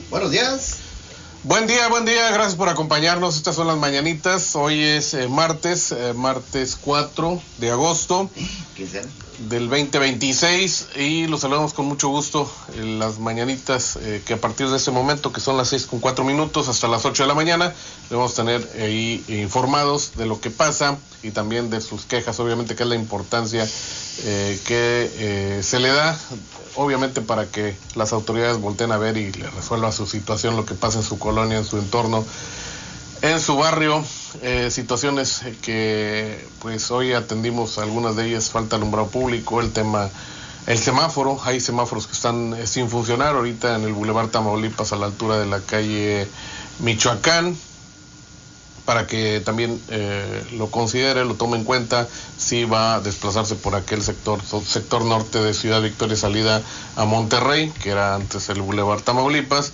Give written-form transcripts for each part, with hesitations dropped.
Buenos días. Buen día, gracias por acompañarnos. Estas son las mañanitas. Hoy es martes 4 de agosto del 2026 y los saludamos con mucho gusto en las mañanitas que a partir de este momento, que son las 6:04 hasta las 8 de la mañana, le vamos a tener ahí informados de lo que pasa y también de sus quejas, obviamente, que es la importancia que se le da, obviamente, para que las autoridades volteen a ver y le resuelva su situación, lo que pasa en su colonia, en su entorno, en su barrio, situaciones que pues hoy atendimos, algunas de ellas: falta alumbrado público, el semáforo. Hay semáforos que están sin funcionar ahorita en el Boulevard Tamaulipas, a la altura de la calle Michoacán, para que también lo considere, lo tome en cuenta si va a desplazarse por aquel sector norte de Ciudad Victoria, salida a Monterrey, que era antes el Boulevard Tamaulipas.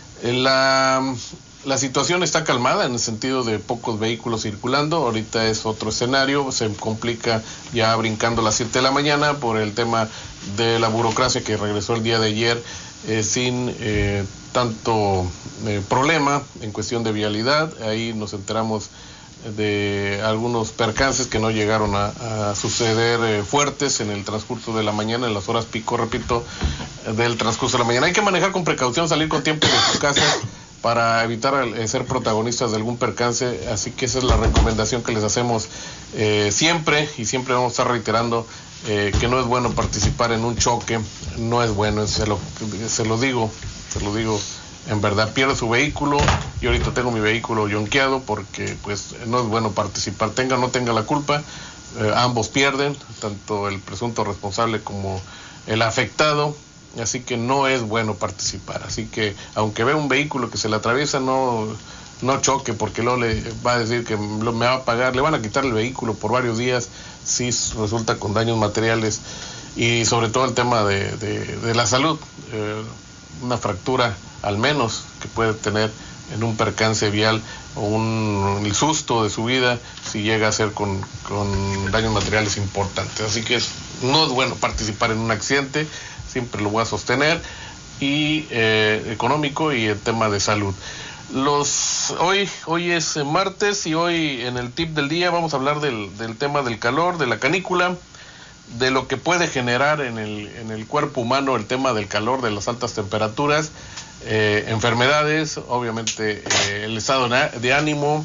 La situación está calmada en el sentido de pocos vehículos circulando. Ahorita es otro escenario, se complica ya brincando las 7 de la mañana por el tema de la burocracia que regresó el día de ayer sin tanto problema en cuestión de vialidad. Ahí nos enteramos de algunos percances que no llegaron a suceder fuertes en el transcurso de la mañana, en las horas pico, repito, del transcurso de la mañana. Hay que manejar con precaución, salir con tiempo de su casa para evitar ser protagonistas de algún percance, así que esa es la recomendación que les hacemos siempre, y siempre vamos a estar reiterando que no es bueno participar en un choque, no es bueno, se lo digo en verdad. Pierde su vehículo, y ahorita tengo mi vehículo yonqueado porque pues no es bueno participar, tenga o no tenga la culpa, ambos pierden, tanto el presunto responsable como el afectado. Así que no es bueno participar. Así que aunque vea un vehículo que se le atraviesa, no choque, porque luego le va a decir que me va a pagar, le van a quitar el vehículo por varios días si resulta con daños materiales, y sobre todo el tema de la salud, una fractura al menos que puede tener en un percance vial, o el susto de su vida si llega a ser con daños materiales importantes. Así que no es bueno participar en un accidente, siempre lo voy a sostener, y económico, y el tema de salud. Hoy es martes, y hoy en el tip del día vamos a hablar del tema del calor, de la canícula, de lo que puede generar en el cuerpo humano el tema del calor, de las altas temperaturas, enfermedades, obviamente el estado de ánimo.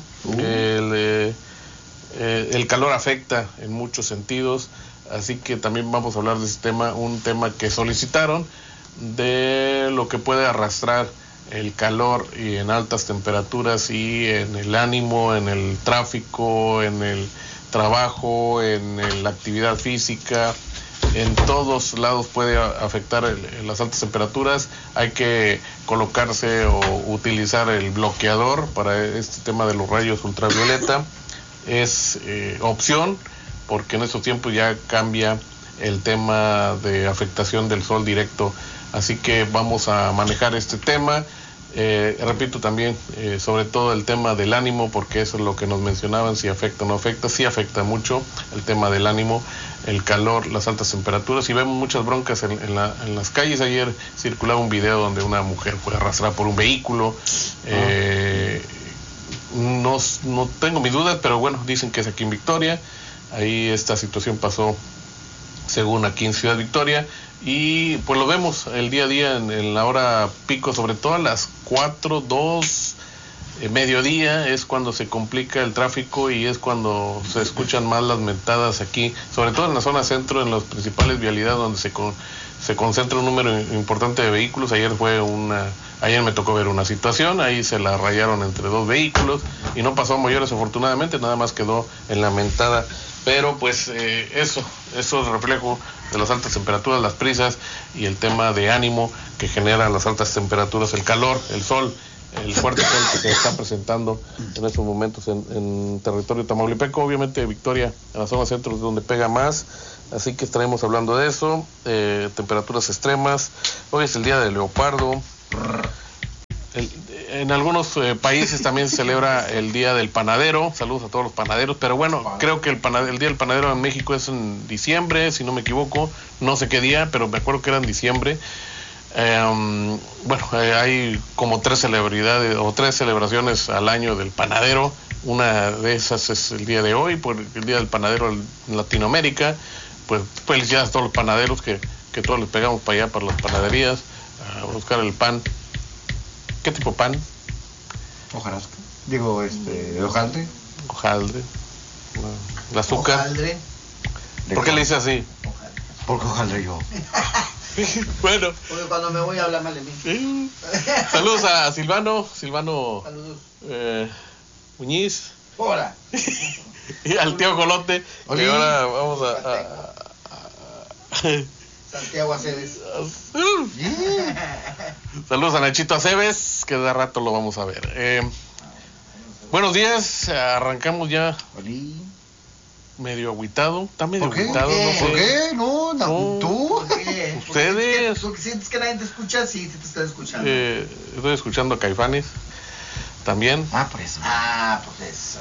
El calor afecta en muchos sentidos, así que también vamos a hablar de este tema, un tema que solicitaron, de lo que puede arrastrar el calor y en altas temperaturas, y en el ánimo, en el tráfico, en el trabajo, en la actividad física. En todos lados puede afectar las altas temperaturas. Hay que colocarse o utilizar el bloqueador para este tema de los rayos ultravioleta. Es opción, porque en estos tiempos ya cambia el tema de afectación del sol directo. Así que vamos a manejar este tema. Repito también, sobre todo el tema del ánimo, porque eso es lo que nos mencionaban, si afecta o no afecta. Sí afecta mucho el tema del ánimo, el calor, las altas temperaturas, y vemos muchas broncas en las calles. Ayer circulaba un video donde una mujer fue arrastrada por un vehículo. No tengo mis dudas, pero bueno, dicen que es aquí en Victoria. Ahí esta situación pasó, según aquí en Ciudad Victoria, y pues lo vemos el día a día en la hora pico, sobre todo a las 4, 2, mediodía, es cuando se complica el tráfico, y es cuando se escuchan más las mentadas aquí, sobre todo en la zona centro, en las principales vialidades donde se concentra un número importante de vehículos. Ayer me tocó ver una situación, ahí se la rayaron entre dos vehículos y no pasó a mayores, afortunadamente, nada más quedó en la mentada. Pero pues eso es reflejo de las altas temperaturas, las prisas y el tema de ánimo que generan las altas temperaturas, el calor, el sol, el fuerte sol que se está presentando en estos momentos en territorio tamaulipeco. Obviamente Victoria, en la zona centro, es donde pega más, así que estaremos hablando de eso. Temperaturas extremas. Hoy es el día del leopardo. En algunos países también se celebra el día del panadero. Saludos a todos los panaderos, pero bueno, creo que el día del panadero en México es en diciembre, si no me equivoco, no sé qué día, pero me acuerdo que era en diciembre. Bueno, hay como 3 celebridades o 3 celebraciones al año del panadero. Una de esas es el día de hoy, por el Día del Panadero en Latinoamérica. Pues felicidades a todos los panaderos que todos les pegamos para allá, para las panaderías, a buscar el pan. ¿Qué tipo de pan? Hojarasca. Digo, hojaldre. Hojaldre. El azúcar. Hojaldre. ¿Por qué le dice así? Hojaldre. Porque hojaldre yo. Bueno. Porque cuando me voy a hablar mal de mí. Saludos a Silvano. Saludos. Muñiz. Hola. Y al tío Colote. Oli. Que ahora vamos a Santiago Aceves. Saludos a Nachito Aceves, que de rato lo vamos a ver. Buenos días, arrancamos ya. Oli. Medio agüitado, está medio ¿Por qué? agüitado, no sé. ¿Por qué? No, No. ¿tú? ¿Por qué? Ustedes. Porque sientes que nadie te escucha, sí te están escuchando. Estoy escuchando a Caifanes también. Por eso. Pues eso.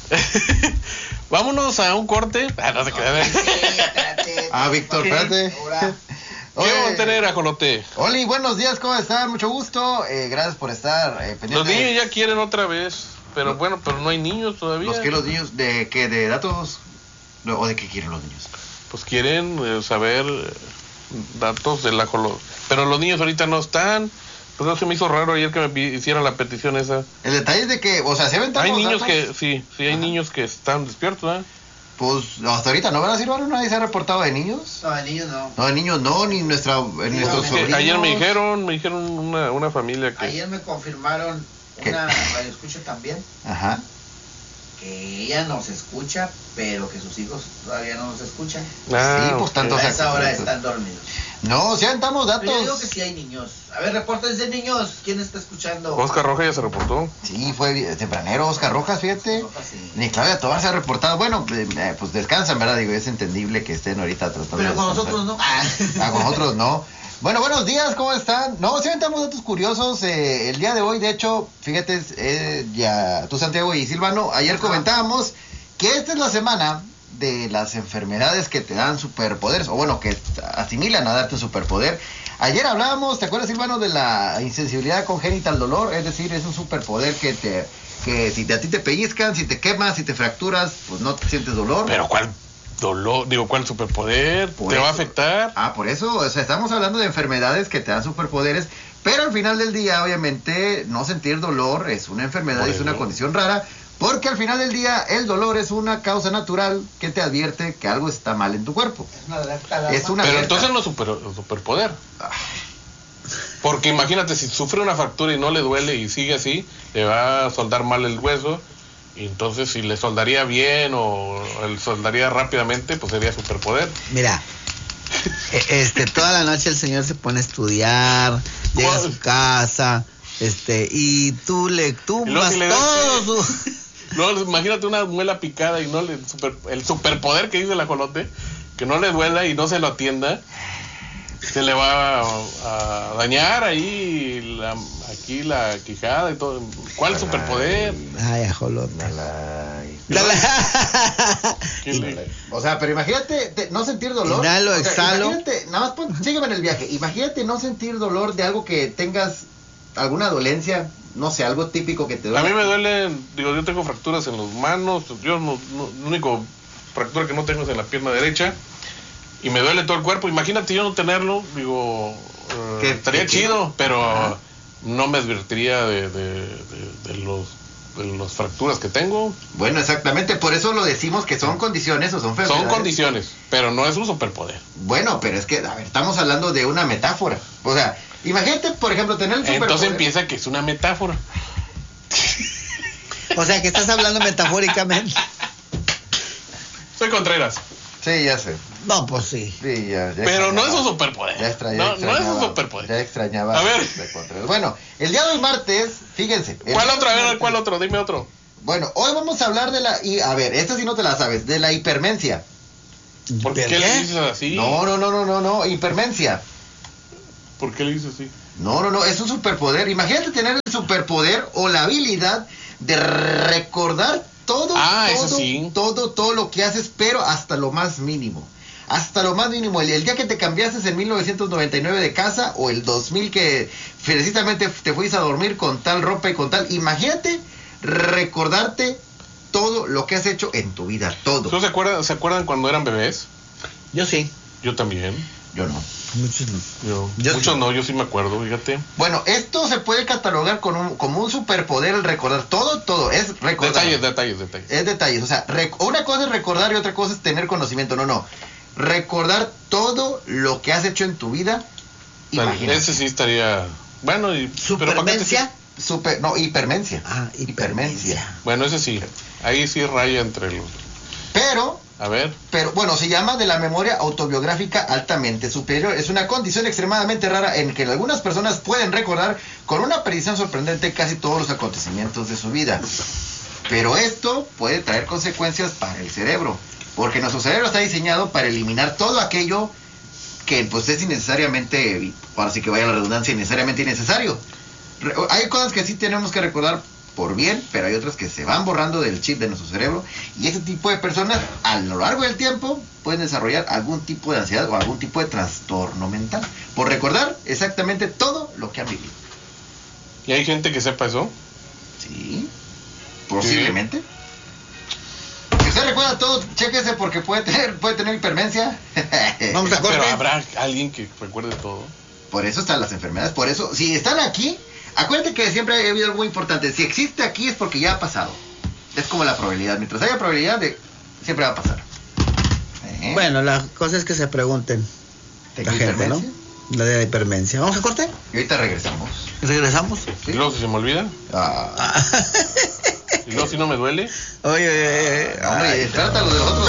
Vámonos a un corte. No se queda. Espérate. Víctor, espérate. Ahora. ¿Qué vamos a tener, Ajolote? Oli, buenos días, ¿cómo están? Mucho gusto. Gracias por estar pendientes. Los niños ya quieren otra vez, pero bueno, pero no hay niños todavía. Los niños, ¿de qué? ¿De datos? ¿O de qué quieren los niños? Pues quieren saber datos del ajolote. Pero los niños ahorita no están. Pues no se me hizo raro ayer que me hicieran la petición esa. El detalle es de que, o sea, se aventamos Hay niños datos. que, sí, hay niños que están despiertos, ¿eh? Pues hasta ahorita no van a decir, nadie se ha reportado de niños. No, de niños no. No, de niños no, ni nuestros Es que sobrinos. ayer me dijeron una familia que... Ayer me confirmaron ¿Qué? una radioescucha también, Ajá. que ella nos escucha, pero que sus hijos todavía no nos escuchan. Sí, pues tanto A se esa hora están dormidos. No, si aventamos datos. Pero yo digo que sí hay niños. A ver, reportes de niños. ¿Quién está escuchando? Oscar Roja ya se reportó. Sí, fue tempranero Oscar Rojas, fíjate. Rojas, sí. Ni Claudia Tobar se ha reportado. Bueno, pues descansan, ¿verdad? Digo, es entendible que estén ahorita tratando Pero de con descansar. nosotros no. Con nosotros no. Bueno, buenos días, ¿cómo están? No, si aventamos datos curiosos. El día de hoy, de hecho, fíjate, ya tú, Santiago y Silvano, ayer comentábamos que esta es la semana de las enfermedades que te dan superpoderes, o bueno, que asimilan a darte un superpoder. Ayer hablábamos, ¿te acuerdas, Silvano, de la insensibilidad congénita al dolor? Es decir, es un superpoder que si a ti te pellizcan, si te quemas, si te fracturas, pues no te sientes dolor. Pero ¿cuál dolor? Digo, ¿cuál superpoder? ¿Te va a afectar? Por eso, o sea, estamos hablando de enfermedades que te dan superpoderes, pero al final del día, obviamente, no sentir dolor es una enfermedad, es una condición rara, porque al final del día el dolor es una causa natural que te advierte que algo está mal en tu cuerpo. Es una alerta. Es una Pero alerta. entonces no es superpoder. Porque imagínate, si sufre una fractura y no le duele y sigue así, le va a soldar mal el hueso. Y entonces si le soldaría bien o le soldaría rápidamente, pues sería superpoder. Mira, toda la noche el señor se pone a estudiar, llega a su casa, y tú le tumbas si le todo su... No, imagínate una muela picada y no el superpoder que dice el ajolote, que no le duela y no se lo atienda, se le va a dañar ahí aquí la quijada y todo. ¿Cuál superpoder? Ay, ajolote. O sea, pero imagínate no sentir dolor. Inhalo, O sea, exhalo. Imagínate, nada más sígueme en el viaje. Imagínate no sentir dolor de algo que tengas alguna dolencia, no sé, algo típico que te duele. A mí me duele, digo, yo tengo fracturas en las manos, yo la única fractura que no tengo es en la pierna derecha y me duele todo el cuerpo. Imagínate yo no tenerlo, digo, estaría chido, pero no me advertiría de las fracturas que tengo. Bueno, exactamente, por eso lo decimos que son condiciones o son enfermedades. Son condiciones, pero no es un superpoder. Bueno, pero es que, a ver, estamos hablando de una metáfora. O sea, imagínate, por ejemplo, tener el superpoder. Entonces empieza que es una metáfora. O sea, que estás hablando metafóricamente. Soy Contreras. Sí, ya sé. No, pues sí. Sí, ya Pero no extrañaba. es un superpoder. Ya extrañaba. No es un superpoder. Ya extrañaba. A ver. de Contreras. Bueno, el día de hoy martes, fíjense. ¿Cuál otro? A ver, ¿cuál otro? Dime otro. Bueno, hoy vamos a hablar de a ver, esta sí no te la sabes, de la hipermencia. ¿Por qué le dices así? No, hipermencia. ¿Por qué le dices así? No, es un superpoder. Imagínate tener el superpoder o la habilidad de recordar todo eso sí. todo lo que haces, pero hasta lo más mínimo. hasta lo más mínimo. El día que te cambiaste en 1999 de casa, o el 2000 que precisamente te fuiste a dormir con tal ropa y con tal. Imagínate recordarte todo lo que has hecho en tu vida, todo. ¿Se acuerdan cuando eran bebés? Yo sí. Yo también. Yo no. Muchos no. Muchos no, yo sí me acuerdo, fíjate. Bueno, esto se puede catalogar como un superpoder, el recordar todo, es recordar. Detalles. Es detalles, o sea, una cosa es recordar y otra cosa es tener conocimiento, no. Recordar todo lo que has hecho en tu vida. Imagínate. Ese sí estaría, bueno, y ¿Supermencia? Hipermencia. Hipermencia. Bueno, ese sí, ahí sí raya entre los... Pero, bueno, se llama de la memoria autobiográfica altamente superior. Es una condición extremadamente rara en que algunas personas pueden recordar con una precisión sorprendente casi todos los acontecimientos de su vida. Pero esto puede traer consecuencias para el cerebro, porque nuestro cerebro está diseñado para eliminar todo aquello que pues es innecesariamente, para así que vaya la redundancia, innecesariamente innecesario. Hay cosas que sí tenemos que recordar por bien, pero hay otras que se van borrando del chip de nuestro cerebro, y ese tipo de personas a lo largo del tiempo pueden desarrollar algún tipo de ansiedad o algún tipo de trastorno mental por recordar exactamente todo lo que han vivido. ¿Y hay gente que sepa eso? Sí, posiblemente. Si usted recuerda todo, chéquese, porque puede tener hipermencia. Vamos a corte. Pero habrá alguien que recuerde todo. Por eso están las enfermedades, por eso, si están aquí, acuérdate que siempre ha habido algo muy importante. Si existe aquí es porque ya ha pasado. Es como la probabilidad. Mientras haya probabilidad, siempre va a pasar. Bueno, la cosa es que se pregunten. ¿Tengo La gente, ¿no? La de la hipermencia. ¿Vamos a corte? Y ahorita regresamos. ¿Regresamos? ¿Y luego si se me olvida? ¿Y luego si no me duele? Oye. Hombre, trátalo de los otros.